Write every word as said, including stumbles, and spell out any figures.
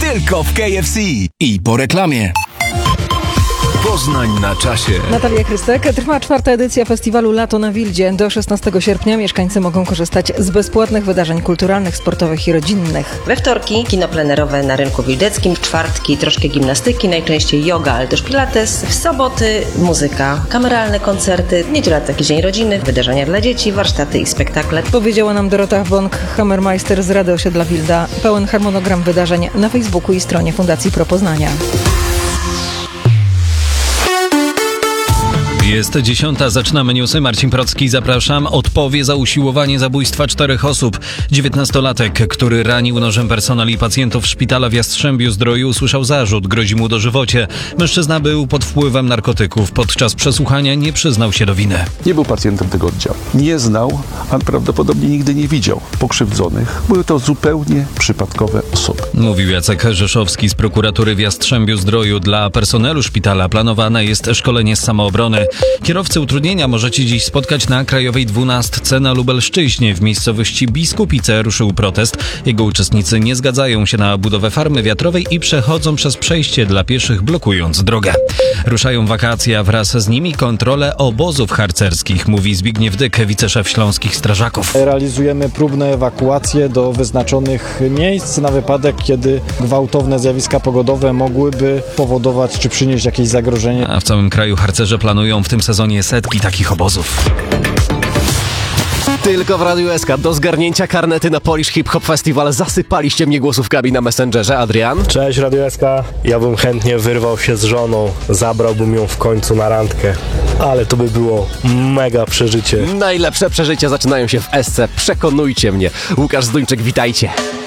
Tylko w K F C. I po reklamie. Poznań na czasie. Natalia Krystek. Trwa czwarta edycja festiwalu Lato na Wildzie. Do szesnastego sierpnia mieszkańcy mogą korzystać z bezpłatnych wydarzeń kulturalnych, sportowych i rodzinnych. We wtorki kino plenerowe na rynku wildeckim, w czwartki troszkę gimnastyki, najczęściej yoga, ale też pilates. W soboty muzyka, kameralne koncerty, w niedzielę taki dzień rodziny, wydarzenia dla dzieci, warsztaty i spektakle. Powiedziała nam Dorota Bąk-Hammermeister z Rady Osiedla Wilda. Pełen harmonogram wydarzeń na Facebooku i stronie Fundacji Pro Poznania. Jest dziesiąta, zaczynamy newsy. Marcin Procki, zapraszam. Odpowie za usiłowanie zabójstwa czterech osób. dziewiętnastolatek, który ranił nożem personel i pacjentów szpitala w Jastrzębiu-Zdroju, usłyszał zarzut, grozi mu dożywocie. Mężczyzna był pod wpływem narkotyków. Podczas przesłuchania nie przyznał się do winy. Nie był pacjentem tego oddziału. Nie znał, a prawdopodobnie nigdy nie widział pokrzywdzonych. Były to zupełnie przypadkowe osoby. Mówił Jacek Rzeszowski z prokuratury w Jastrzębiu-Zdroju. Dla personelu szpitala planowane jest szkolenie z samoobrony. Kierowcy utrudnienia możecie dziś spotkać na Krajowej dwunastce na Lubelszczyźnie. W miejscowości Biskupice ruszył protest. Jego uczestnicy nie zgadzają się na budowę farmy wiatrowej i przechodzą przez przejście dla pieszych, blokując drogę. Ruszają wakacje, a wraz z nimi kontrole obozów harcerskich, mówi Zbigniew Dyk, wiceszef Śląskich Strażaków. Realizujemy próbne ewakuacje do wyznaczonych miejsc na wypadek, kiedy gwałtowne zjawiska pogodowe mogłyby powodować czy przynieść jakieś zagrożenie. A w całym kraju harcerze planują w tym sezonie setki takich obozów. Tylko w Radiu S K do zgarnięcia karnety na Polish Hip Hop Festival. Zasypaliście mnie głosówkami na Messengerze. Adrian? Cześć Radio S K. Ja bym chętnie wyrwał się z żoną, zabrałbym ją w końcu na randkę, ale to by było mega przeżycie. Najlepsze przeżycia zaczynają się w S C. Przekonujcie mnie. Łukasz Zduńczyk, witajcie.